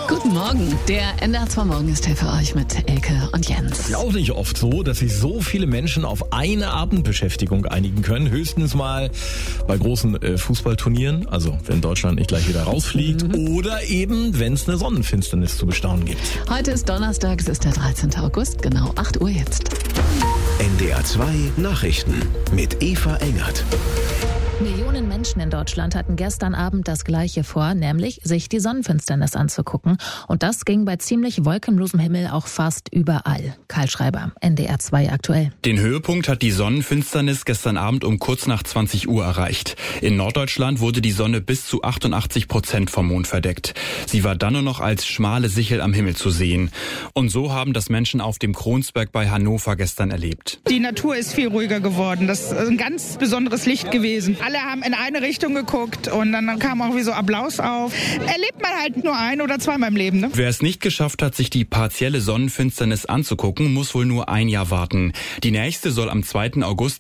Guten Morgen, der NDR 2 Morgen ist hier für euch mit Elke und Jens. Es ist auch nicht oft so, dass sich so viele Menschen auf eine Abendbeschäftigung einigen können. Höchstens mal bei großen Fußballturnieren, also wenn Deutschland nicht gleich wieder rausfliegt, oder eben, wenn es eine Sonnenfinsternis zu bestaunen gibt. Heute ist Donnerstag, es ist der 13. August, genau 8 Uhr jetzt. NDR 2 Nachrichten mit Eva Engert. Millionen Menschen in Deutschland hatten gestern Abend das Gleiche vor, nämlich sich die Sonnenfinsternis anzugucken. Und das ging bei ziemlich wolkenlosem Himmel auch fast überall. Karl Schreiber, NDR 2 aktuell. Den Höhepunkt hat die Sonnenfinsternis gestern Abend um kurz nach 20 Uhr erreicht. In Norddeutschland wurde die Sonne bis zu 88% vom Mond verdeckt. Sie war dann nur noch als schmale Sichel am Himmel zu sehen. Und so haben das Menschen auf dem Kronsberg bei Hannover gestern erlebt. Die Natur ist viel ruhiger geworden. Das ist ein ganz besonderes Licht gewesen. Alle haben in eine Richtung geguckt und dann kam auch wie so Applaus auf. Erlebt man halt nur ein- oder zweimal im Leben, ne? Wer es nicht geschafft hat, sich die partielle Sonnenfinsternis anzugucken, muss wohl nur ein Jahr warten. Die nächste soll am 2. August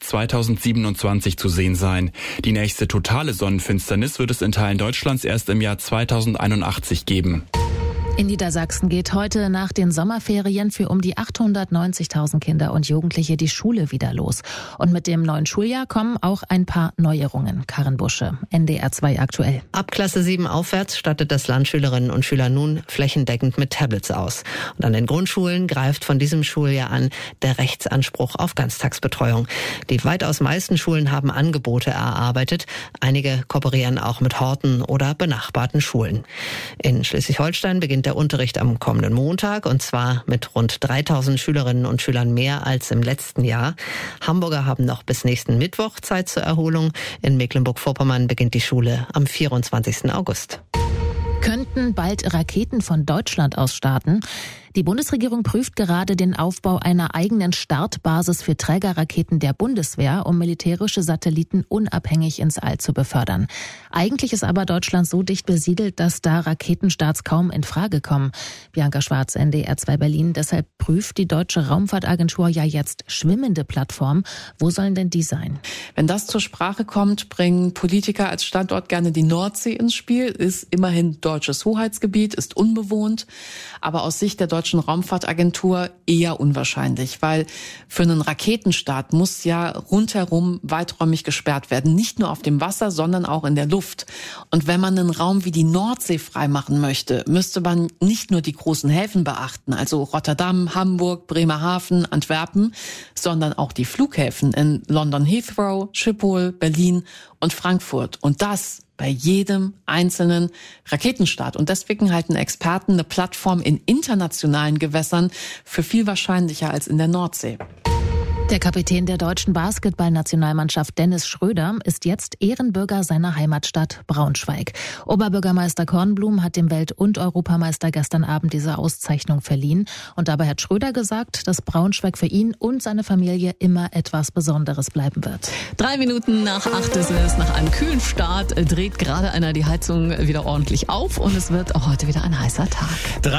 2027 zu sehen sein. Die nächste totale Sonnenfinsternis wird es in Teilen Deutschlands erst im Jahr 2081 geben. In Niedersachsen geht heute nach den Sommerferien für um die 890.000 Kinder und Jugendliche die Schule wieder los. Und mit dem neuen Schuljahr kommen auch ein paar Neuerungen. Karin Busche, NDR 2 aktuell. Ab Klasse 7 aufwärts stattet das Land Schülerinnen und Schüler nun flächendeckend mit Tablets aus. Und an den Grundschulen greift von diesem Schuljahr an der Rechtsanspruch auf Ganztagsbetreuung. Die weitaus meisten Schulen haben Angebote erarbeitet. Einige kooperieren auch mit Horten oder benachbarten Schulen. In Schleswig-Holstein beginnt der Unterricht am kommenden Montag, und zwar mit rund 3.000 Schülerinnen und Schülern mehr als im letzten Jahr. Hamburger haben noch bis nächsten Mittwoch Zeit zur Erholung. In Mecklenburg-Vorpommern beginnt die Schule am 24. August. Könnten bald Raketen von Deutschland aus starten? Die Bundesregierung prüft gerade den Aufbau einer eigenen Startbasis für Trägerraketen der Bundeswehr, um militärische Satelliten unabhängig ins All zu befördern. Eigentlich ist aber Deutschland so dicht besiedelt, dass da Raketenstarts kaum in Frage kommen. Bianca Schwarz, NDR 2 Berlin. Deshalb prüft die Deutsche Raumfahrtagentur ja jetzt schwimmende Plattformen. Wo sollen denn die sein? Wenn das zur Sprache kommt, bringen Politiker als Standort gerne die Nordsee ins Spiel. Ist immerhin deutsches Hoheitsgebiet, ist unbewohnt. Aber aus Sicht der Deutschen Raumfahrtagentur eher unwahrscheinlich, weil für einen Raketenstart muss ja rundherum weiträumig gesperrt werden. Nicht nur auf dem Wasser, sondern auch in der Luft. Und wenn man einen Raum wie die Nordsee freimachen möchte, müsste man nicht nur die großen Häfen beachten, also Rotterdam, Hamburg, Bremerhaven, Antwerpen, sondern auch die Flughäfen in London Heathrow, Schiphol, Berlin und Frankfurt. Und das bei jedem einzelnen Raketenstart. Und deswegen halten Experten eine Plattform in internationalen Gewässern für viel wahrscheinlicher als in der Nordsee. Der Kapitän der deutschen Basketballnationalmannschaft Dennis Schröder ist jetzt Ehrenbürger seiner Heimatstadt Braunschweig. Oberbürgermeister Kornblum hat dem Welt- und Europameister gestern Abend diese Auszeichnung verliehen. Und dabei hat Schröder gesagt, dass Braunschweig für ihn und seine Familie immer etwas Besonderes bleiben wird. 3 Minuten nach 8 ist es. Nach einem kühlen Start dreht gerade einer die Heizung wieder ordentlich auf. Und es wird auch heute wieder ein heißer Tag.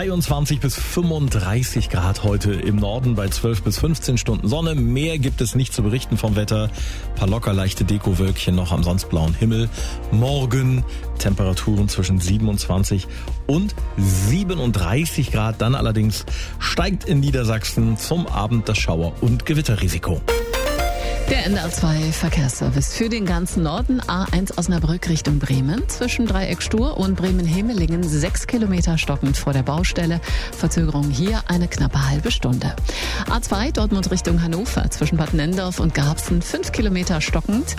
23 bis 35 Grad heute im Norden bei 12 bis 15 Stunden Sonne. Mehr gibt es nicht zu berichten vom Wetter. Ein paar locker leichte Dekowölkchen noch am sonst blauen Himmel. Morgen Temperaturen zwischen 27 und 37 Grad. Dann allerdings steigt in Niedersachsen zum Abend das Schauer- und Gewitterrisiko. Der NDR 2 Verkehrsservice für den ganzen Norden. A1 Osnabrück Richtung Bremen. Zwischen Dreieck Stur und Bremen-Hemelingen 6 Kilometer stockend vor der Baustelle. Verzögerung hier eine knappe halbe Stunde. A2 Dortmund Richtung Hannover. Zwischen Bad Nendorf und Garbsen 5 Kilometer stockend.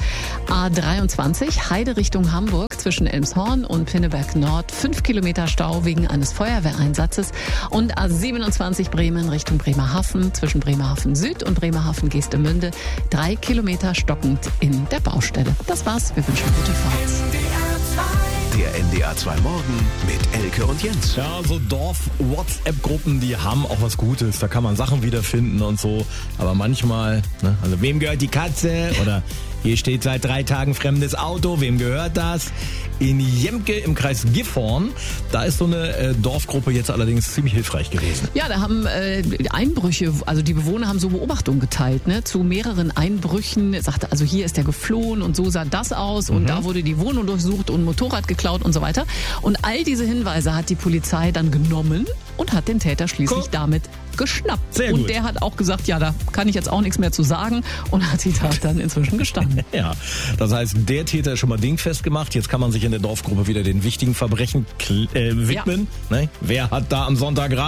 A23 Heide Richtung Hamburg. Zwischen Elmshorn und Pinneberg Nord 5 Kilometer Stau wegen eines Feuerwehreinsatzes. Und A27 Bremen Richtung Bremerhaven. Zwischen Bremerhaven Süd und Bremerhaven Geestemünde 3 Kilometer stockend in der Baustelle. Das war's. Wir wünschen gute Fahrt. Der NDR 2 Morgen mit Elke und Jens. Ja, so Dorf-WhatsApp-Gruppen, die haben auch was Gutes. Da kann man Sachen wiederfinden und so. Aber manchmal, also wem gehört die Katze? Oder Hier steht seit 3 Tagen fremdes Auto. Wem gehört das? In Jemke im Kreis Gifhorn. Da ist so eine Dorfgruppe jetzt allerdings ziemlich hilfreich gewesen. Ja, da haben Einbrüche, also die Bewohner haben so Beobachtungen geteilt, ne, zu mehreren Einbrüchen. Sagte, also hier ist der geflohen und so sah das aus und da wurde die Wohnung durchsucht und Motorrad geklaut und so weiter. Und all diese Hinweise hat die Polizei dann genommen und hat den Täter schließlich damit geschnappt. Sehr gut. Und der hat auch gesagt, ja, da kann ich jetzt auch nichts mehr zu sagen und hat die Tat dann inzwischen gestanden. Ja, das heißt, der Täter ist schon mal dingfest gemacht. Jetzt kann man sich in der Dorfgruppe wieder den wichtigen Verbrechen widmen. Ja. Ne? Wer hat da am Sonntag